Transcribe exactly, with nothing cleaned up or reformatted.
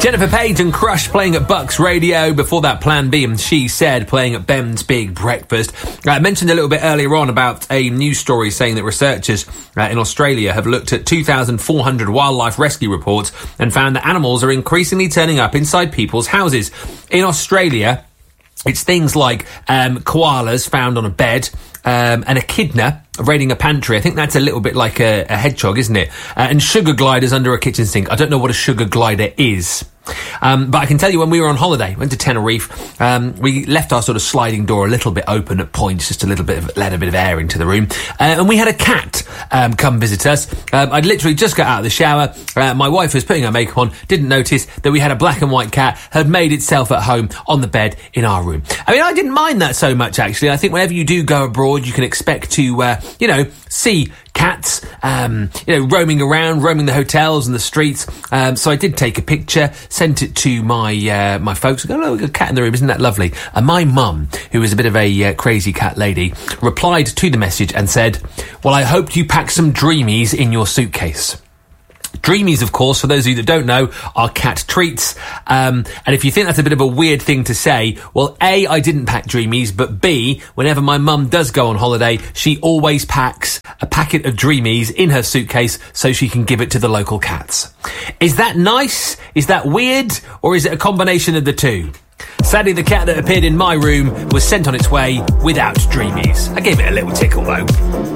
Jennifer Page and Crush playing at Bucks Radio. Before that, Plan B and She Said playing at Ben's Big Breakfast. I mentioned a little bit earlier on about a news story saying that researchers uh, in Australia have looked at two thousand four hundred wildlife rescue reports and found that animals are increasingly turning up inside people's houses. In Australia, it's things like um, koalas found on a bed, um, an echidna raiding a pantry. I think that's a little bit like a, a hedgehog, isn't it? Uh, and sugar gliders under a kitchen sink. I don't know what a sugar glider is. Um, but I can tell you when we were on holiday, went to Tenerife, um, we left our sort of sliding door a little bit open at points, just a little bit of, let a bit of air into the room. Uh, and we had a cat um, come visit us. Um, I'd literally just got out of the shower. Uh, my wife was putting her makeup on, didn't notice that we had a black and white cat had made itself at home on the bed in our room. I mean, I didn't mind that so much, actually. I think whenever you do go abroad, you can expect to, uh, you know, see cats, um, you know, roaming around, roaming the hotels and the streets. Um, so I did take a picture, sent it to my uh, my folks. I go, oh, we've got a cat in the room, isn't that lovely? And my mum, who is a bit of a uh, crazy cat lady, replied to the message and said, well, I hope you pack some Dreamies in your suitcase. Dreamies, of course, for those of you that don't know, are cat treats. Um, and if you think that's a bit of a weird thing to say, well, A, I didn't pack Dreamies, but B, whenever my mum does go on holiday, she always packs a packet of Dreamies in her suitcase so she can give it to the local cats. Is that nice? Is that weird? Or is it a combination of the two? Sadly, the cat that appeared in my room was sent on its way without Dreamies. I gave it a little tickle, though.